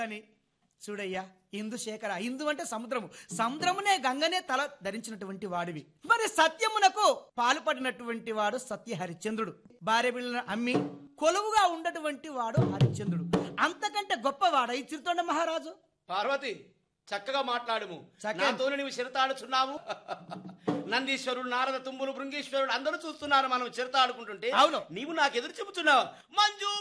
గాని చూడయ్యా ఇందుశేఖర, ఇందు అంటే సముద్రము, సముద్రమునే గంగనే తల ధరించినటువంటి వాడివి. మరి సత్యమునకు పాల్పడినటువంటి వాడు సత్య హరిశ్చంద్రుడు. భార్య బిళ్ళను అమ్మి కొలువుగా ఉండటువంటి వాడు హరిశ్చంద్రుడు. అంతకంటే గొప్పవాడ ఈ చిరుతొండ మహారాజు? పార్వతి, చక్కగా మాట్లాడుము. నాతోనే నువ్వు చిరతాడుచున్నావు. నందీశ్వరుడు, నారద తుంబులు, భృంగేశ్వరుడు అందరూ చూస్తున్నారు మనం చిరతాడుకుంటుంటే. అవును, నీవు నాకు ఎదురు చెబుతున్నావు. మంజు